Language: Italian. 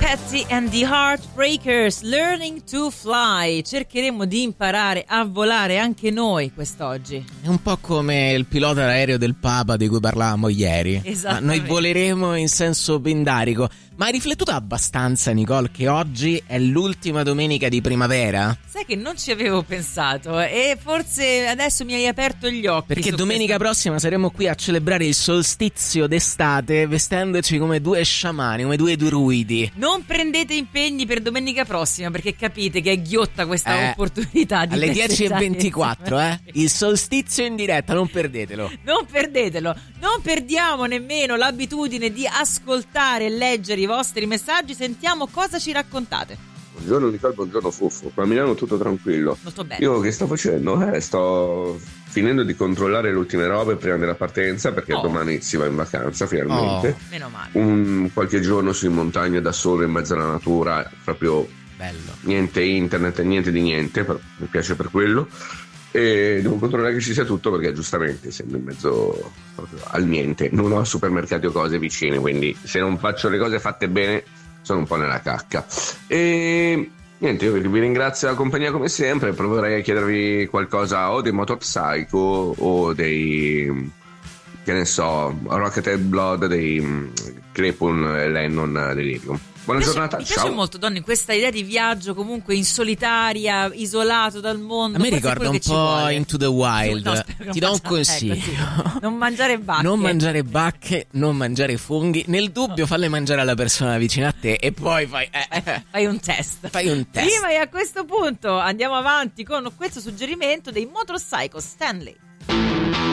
Petty and the Heartbreakers, Learning to Fly. Cercheremo di imparare a volare anche noi quest'oggi. È un po' come il pilota aereo del Papa di cui parlavamo ieri. Esattamente. Noi voleremo in senso pindarico. Ma hai riflettuto abbastanza, Nicole, che oggi è l'ultima domenica di primavera? Sai che non ci avevo pensato e forse adesso mi hai aperto gli occhi. Perché domenica prossima saremo qui a celebrare il solstizio d'estate vestendoci come due sciamani, come due druidi. Non prendete impegni per domenica prossima perché capite che è ghiotta questa opportunità di alle festeggiare 10:24, il solstizio in diretta, non perdetelo. Non perdetelo. Non perdiamo nemmeno l'abitudine di ascoltare e leggere i vostri messaggi. Sentiamo cosa ci raccontate. Buongiorno Nicole, buongiorno Fuffo. Qua a Milano tutto tranquillo. Molto bene. Io che sto facendo? Sto finendo di controllare le ultime robe prima della partenza, perché domani si va in vacanza finalmente. Meno male. Qualche giorno su in montagna da solo in mezzo alla natura, proprio bello. Niente internet, niente di niente, mi piace per quello. E devo controllare che ci sia tutto, perché giustamente essendo in mezzo proprio al niente non ho supermercati o cose vicine, quindi se non faccio le cose fatte bene sono un po' nella cacca. E niente, io vi ringrazio la compagnia come sempre. Proverei a chiedervi qualcosa o dei Motor Psycho o dei, che ne so, Rocket Blood, dei Crepun e Lennon Delirium. Buona giornata, mi piace molto, Donny, questa idea di viaggio comunque in solitaria, isolato dal mondo. A me ricorda un po' Into the Wild. No, ti do un consiglio. Non mangiare bacche. Non mangiare bacche, non mangiare funghi. Nel dubbio falle mangiare alla persona vicina a te e poi fai un test. Fai un test. Prima e a questo punto andiamo avanti con questo suggerimento dei Motorcycle Stanley.